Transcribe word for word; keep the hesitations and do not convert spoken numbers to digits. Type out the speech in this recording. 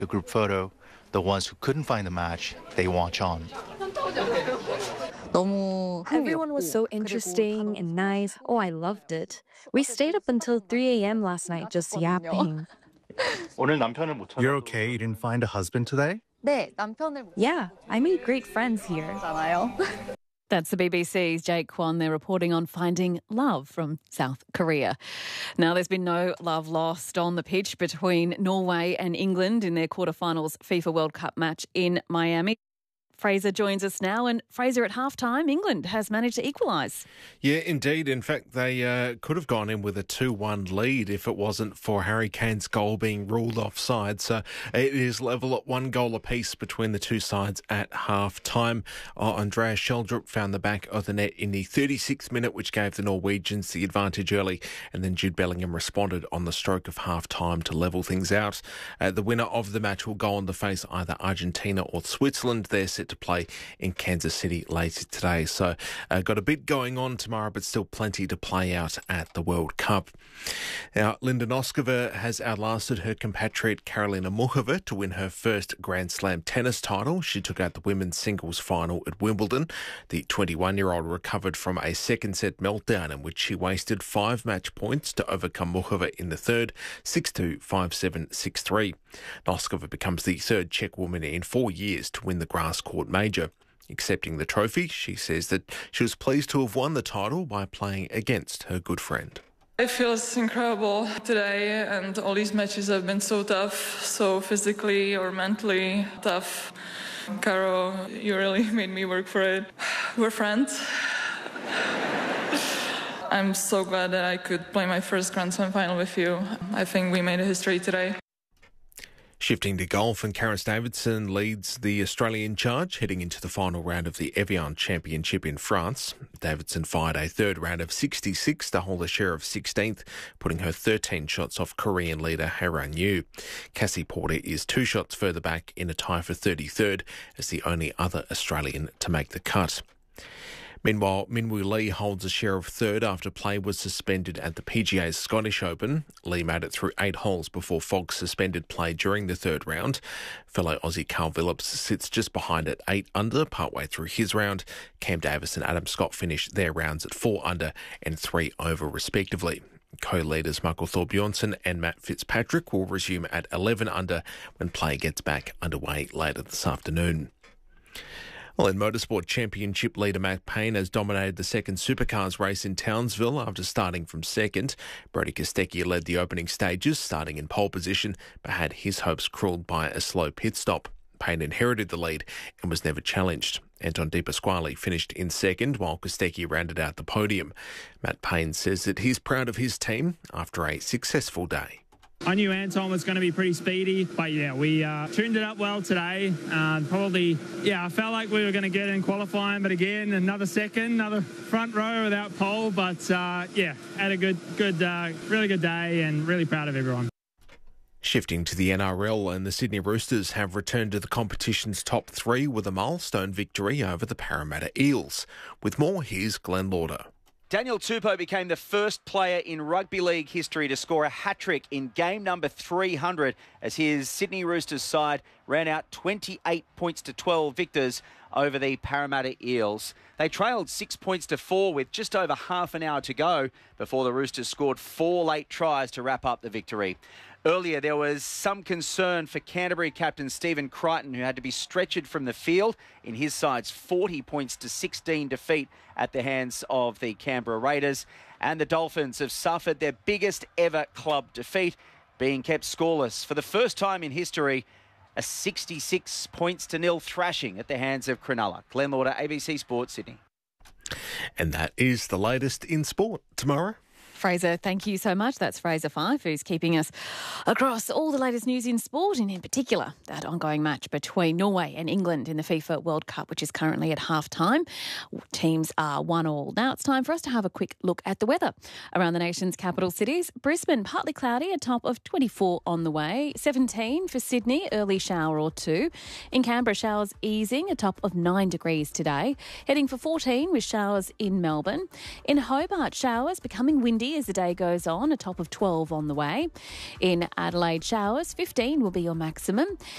The group photo, the ones who couldn't find the match, they watch on. Everyone was so interesting and nice. Oh, I loved it. We stayed up until three a.m. last night just yapping. You're okay? You didn't find a husband today? Yeah, I made great friends here. That's the B B C's Jake Kwon. They're reporting on finding love from South Korea. Now, there's been no love lost on the pitch between Norway and England in their quarterfinals FIFA World Cup match in Miami. Fraser joins us now, and Fraser, at halftime, England has managed to equalise. Yeah, indeed. In fact, they uh, could have gone in with a two one lead if it wasn't for Harry Kane's goal being ruled offside. So it is level at one goal apiece between the two sides at half-time. Uh, Andreas Schjelderup found the back of the net in the thirty-sixth minute, which gave the Norwegians the advantage early, and then Jude Bellingham responded on the stroke of half-time to level things out. Uh, the winner of the match will go on to face either Argentina or Switzerland. They're set to play in Kansas City later today. So uh, got a bit going on tomorrow, but still plenty to play out at the World Cup. Now, Linda Noskova has outlasted her compatriot Karolina Muchova to win her first Grand Slam tennis title. She took out the women's singles final at Wimbledon. The twenty-one-year-old recovered from a second set meltdown in which she wasted five match points to overcome Muchova in the third, six two, five seven, six three. Noskova becomes the third Czech woman in four years to win the grass court major. Accepting the trophy, she says that she was pleased to have won the title by playing against her good friend. It feels incredible today, and all these matches have been so tough, so physically or mentally tough. Caro, you really made me work for it. We're friends. I'm so glad that I could play my first Grand Slam final with you. I think we made a history today. Shifting to golf, and Karis Davidson leads the Australian charge heading into the final round of the Evian Championship in France. Davidson fired a third round of sixty-six to hold a share of sixteenth, putting her thirteen shots off Korean leader Haeran Yu. Cassie Porter is two shots further back in a tie for thirty-third as the only other Australian to make the cut. Meanwhile, Minwoo Lee holds a share of third after play was suspended at the P G A's Scottish Open. Lee made it through eight holes before Fogg suspended play during the third round. Fellow Aussie Carl Phillips sits just behind at eight under partway through his round. Cam Davis and Adam Scott finished their rounds at four under and three over respectively. Co-leaders Michael Thorbjornsen and Matt Fitzpatrick will resume at eleven under when play gets back underway later this afternoon. Well, in motorsport, championship leader Matt Payne has dominated the second supercars race in Townsville after starting from second. Brody Kostecki led the opening stages, starting in pole position, but had his hopes cruelled by a slow pit stop. Payne inherited the lead and was never challenged. Anton De Pasquale finished in second, while Kostecki rounded out the podium. Matt Payne says that he's proud of his team after a successful day. I knew Anton was going to be pretty speedy, but yeah, we uh, tuned it up well today. Uh, probably, yeah, I felt like we were going to get in qualifying, but again, another second, another front row without pole. But uh, yeah, had a good, good, uh, really good day, and really proud of everyone. Shifting to the N R L, and the Sydney Roosters have returned to the competition's top three with a milestone victory over the Parramatta Eels. With more, here's Glenn Lauder. Daniel Tupou became the first player in rugby league history to score a hat-trick in game number three hundred as his Sydney Roosters side ran out twenty-eight points to twelve victors over the Parramatta Eels. They trailed six points to four with just over half an hour to go before the Roosters scored four late tries to wrap up the victory. Earlier, there was some concern for Canterbury captain Stephen Crichton, who had to be stretchered from the field in his side's forty points to sixteen defeat at the hands of the Canberra Raiders. And the Dolphins have suffered their biggest ever club defeat, being kept scoreless for the first time in history, a sixty-six points to nil thrashing at the hands of Cronulla. Glenn Lauder, A B C Sports, Sydney. And that is the latest in sport. Tomorrow. Fraser, thank you so much. That's Fraser Fife, who's keeping us across all the latest news in sport, and in particular that ongoing match between Norway and England in the FIFA World Cup, which is currently at half-time. Teams are one all. Now it's time for us to have a quick look at the weather. Around the nation's capital cities, Brisbane, partly cloudy, a top of twenty-four on the way. seventeen for Sydney, early shower or two. In Canberra, showers easing, a top of nine degrees today. Heading for fourteen with showers in Melbourne. In Hobart, showers becoming windy cloudy as the day goes on, a top of twelve on the way. In Adelaide, showers, fifteen will be your maximum.